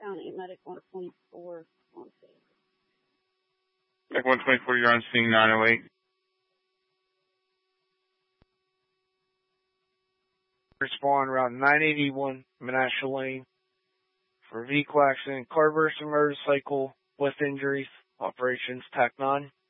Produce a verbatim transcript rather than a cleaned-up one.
County, Medic one twenty-four on scene. Medic one twenty-four, you're on scene nine oh eight. Respond Route nine eighty-one, Menasha Lane. For vehicle accident, car versus motorcycle with injuries. Operations T A C nine.